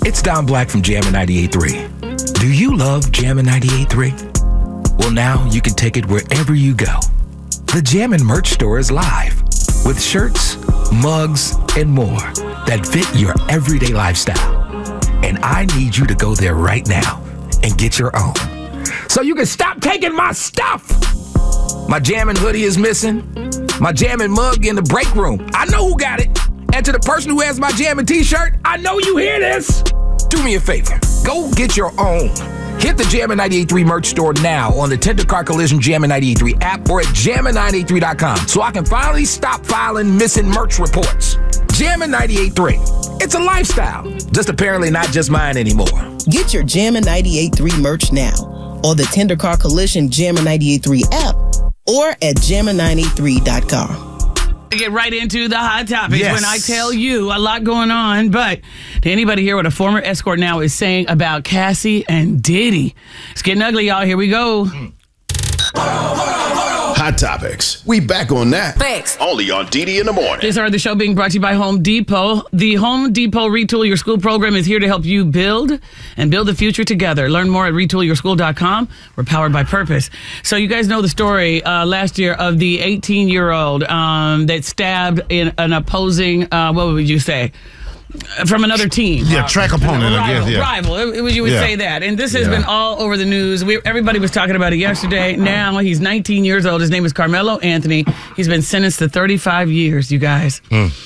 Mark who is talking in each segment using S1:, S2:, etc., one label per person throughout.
S1: It's Don Black from Jammin' 98.3. Do you love Jammin' 98.3? Well, now you can take it wherever you go. The Jammin' merch store is live with shirts, mugs, and more that fit your everyday lifestyle. And I need you to go there right now and get your own, so you can stop taking my stuff. My Jammin' hoodie is missing. My Jammin' mug in the break room. I know who got it. And to the person who has my Jammin' t-shirt, I know you hear this. Do me a favor. Go get your own. Hit the Jammin' 98.3 merch store now on the Tender Car Collision Jammin' 98.3 app or at jammin983.com so I can finally stop filing missing merch reports. Jammin' 98.3. It's a lifestyle. Just apparently not just mine anymore.
S2: Get your Jammin' 98.3 merch now on the Tender Car Collision Jammin' 98.3 app or at jammin983.com.
S3: Get right into the hot topics
S1: Yes.
S3: when I tell you a lot going on. But to anybody hear what a former escort now is saying about Cassie and Diddy? It's getting ugly, y'all. Here we go.
S4: Hot Topics. We back on that.
S5: Thanks.
S4: Only on DD in the morning.
S3: This hour of the show being brought to you by Home Depot. The Home Depot Retool Your School program is here to help you build the future together. Learn more at retoolyourschool.com. We're powered by purpose. So you guys know the story last year of the 18-year-old that stabbed in an opposing, what would you say? From another team.
S6: Yeah, track opponent, I guess. Yeah.
S3: Rival. You would say that. And this has been all over the news. Everybody was talking about it yesterday. Now he's 19 years old. His name is Carmelo Anthony. He's been sentenced to 35 years, you guys.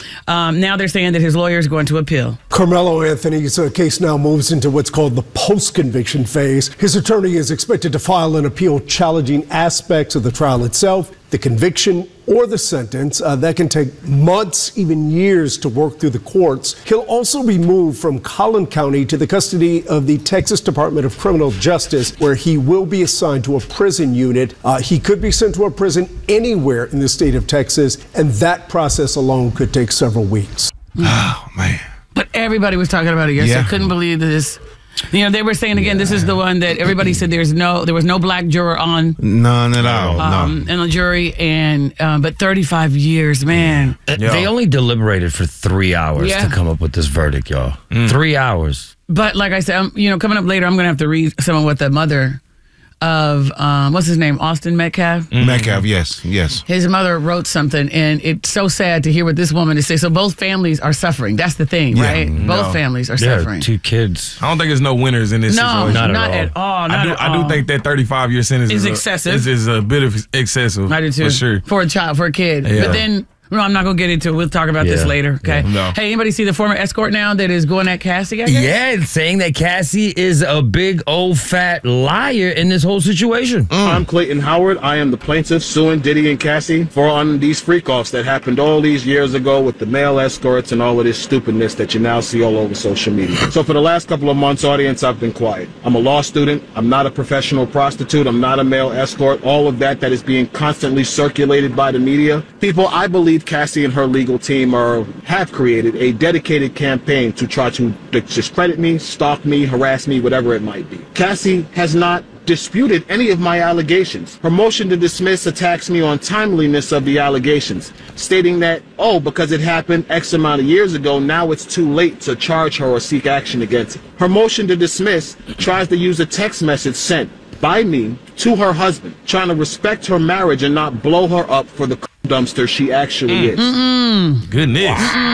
S3: Now they're saying that his lawyer is going to appeal.
S7: Carmelo Anthony's case now moves into what's called the post-conviction phase. His attorney is expected to file an appeal challenging aspects of the trial itself, the conviction, or the sentence. That can take months, even years to work through the courts. He'll also be moved from Collin County to the custody of the Texas Department of Criminal Justice, where he will be assigned to a prison unit. He could be sent to a prison anywhere in the state of Texas, and that process alone could take several weeks.
S6: Oh, man.
S3: But everybody was talking about it yesterday.
S6: Yeah.
S3: Couldn't believe this. You know, they were saying again, this is the one that everybody said there was no black juror on.
S6: None at all.
S3: In the jury, and but 35 years, man.
S8: They only deliberated for 3 hours to come up with this verdict, y'all. 3 hours.
S3: But like I said, coming up later, I'm going to have to read some of what the mother of, what's his name, Austin Metcalf?
S6: Metcalf, yes.
S3: His mother wrote something, and it's so sad to hear what this woman is saying. So both families are suffering. That's the thing, right? Both families are suffering.
S8: 2 kids.
S9: I don't think there's no winners in this situation.
S3: No, not at all.
S9: I do think that 35-year sentence
S3: is excessive.
S9: Is a bit of excessive.
S3: I do too.
S9: For sure.
S3: For a kid.
S9: Yeah.
S3: But then, no, I'm not going to get into it. We'll talk about this later, okay?
S9: No.
S3: Hey, anybody see the former escort now that is going at Cassie, I guess?
S8: Yeah, it's saying that Cassie is a big old fat liar in this whole situation.
S10: I'm Clayton Howard. I am the plaintiff suing Diddy and Cassie on these freak-offs that happened all these years ago with the male escorts and all of this stupidness that you now see all over social media. So for the last couple of months, audience, I've been quiet. I'm a law student. I'm not a professional prostitute. I'm not a male escort. All of that is being constantly circulated by the media. People, I believe Cassie and her legal team have created a dedicated campaign to try to discredit me, stalk me, harass me, whatever it might be. Cassie has not disputed any of my allegations. Her motion to dismiss attacks me on timeliness of the allegations, stating that, because it happened X amount of years ago, now it's too late to charge her or seek action against it. Her motion to dismiss tries to use a text message sent by me to her husband, trying to respect her marriage and not blow her up for the dumpster she actually is.
S9: Goodness.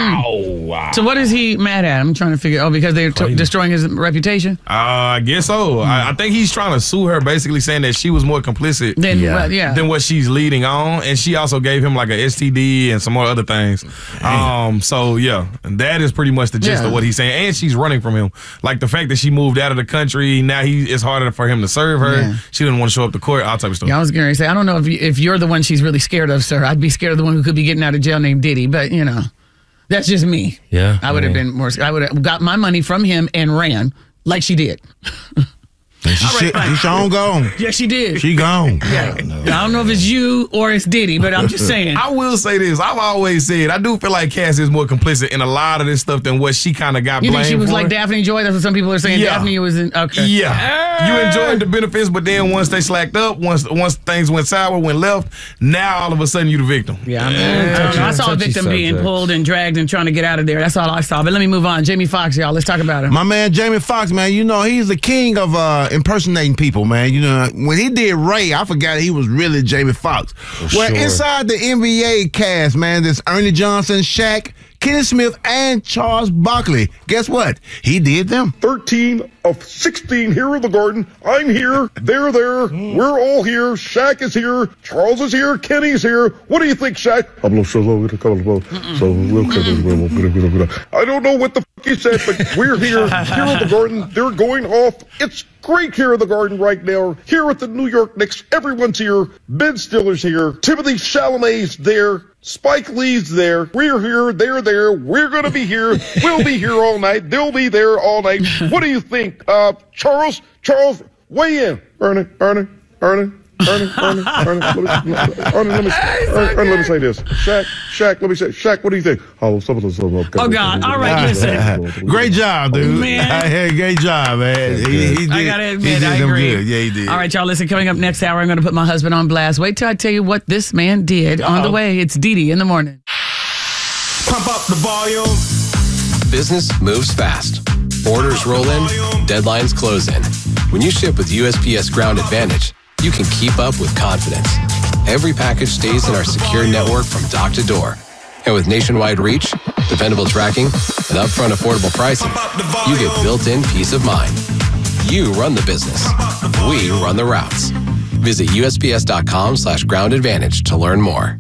S8: Wow.
S3: So what is he mad at? I'm trying to figure because they're destroying his reputation?
S9: I guess so. I think he's trying to sue her, basically saying that she was more complicit than what she's leading on. And she also gave him like a STD and some more other things. So, that is pretty much the gist of what he's saying. And she's running from him. Like the fact that she moved out of the country, now it's harder for him to serve her. Yeah. She didn't want to show up to court, all type of stuff.
S3: Yeah, I was going to say, I don't know if you're the one she's really scared of, sir. I'd be scared of the one who could be getting out of jail named Diddy. But, that's just me.
S8: Yeah.
S3: I would have been more. I would have got my money from him and ran like she did.
S6: She's gone.
S3: Yeah, she did.
S6: She gone.
S3: Yeah. I don't know if it's you or it's Diddy, but I'm just saying.
S9: I will say this. I've always said I do feel like Cassie is more complicit in a lot of this stuff than what she kind of got blamed for.
S3: You think she was like Daphne Joy? That's what some people are saying.
S9: Yeah.
S3: Daphne was in. Okay.
S9: Yeah. You enjoyed the benefits, but then once they slacked up, once things went sour, went left, now all of a sudden you the victim.
S3: Yeah, I saw a victim being pulled and dragged and trying to get out of there. That's all I saw. But let me move on. Jamie Foxx, y'all. Let's talk about him.
S6: My man, Jamie Foxx, man. You know he's the king of impersonating people, man. You know when he did Ray, I forgot he was really Jamie Foxx. Well, inside the NBA cast, man, there's Ernie Johnson, Shaq, Kenny Smith, and Charles Barkley. Guess what? He did them.
S5: 13 of 16 here in the Garden. I'm here. They're there. We're all here. Shaq is here. Charles is here. Kenny's here. What do you think, Shaq? I don't know what the f*** you said, but we're here in the Garden. They're going off. It's great here in the Garden right now. Here at the New York Knicks, everyone's here. Ben Stiller's here. Timothy Chalamet's there. Spike Lee's there. We're here. They're there. We're going to be here. We'll be here all night. They'll be there all night. What do you think? Charles, weigh in. Ernie, let me say this. Shaq, let me say, Shaq, what do you think?
S3: Oh, God. All right, listen.
S6: Great job, dude.
S3: Man.
S6: Great job, man. He did.
S3: I got to admit, I agree.
S6: Good. Yeah, he did.
S3: All right, y'all, listen, coming up next hour, I'm going to put my husband on blast. Wait till I tell you what this man did. On the way, it's Didi in the morning.
S9: Pump up the volume.
S11: Business moves fast. Orders roll in, deadlines close in. When you ship with USPS Ground Advantage, you can keep up with confidence. Every package stays in our secure network from dock to door. And with nationwide reach, dependable tracking, and upfront affordable pricing, you get built-in peace of mind. You run the business. We run the routes. Visit USPS.com/groundadvantage to learn more.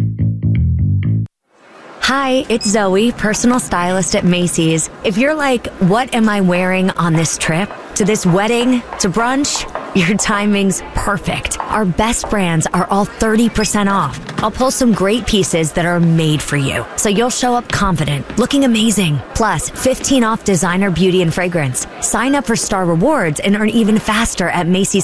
S12: Hi, it's Zoe, personal stylist at Macy's. If you're like, what am I wearing on this trip? To this wedding? To brunch? Your timing's perfect. Our best brands are all 30% off. I'll pull some great pieces that are made for you, so you'll show up confident, looking amazing. Plus, 15 off designer beauty and fragrance. Sign up for Star Rewards and earn even faster at Macy's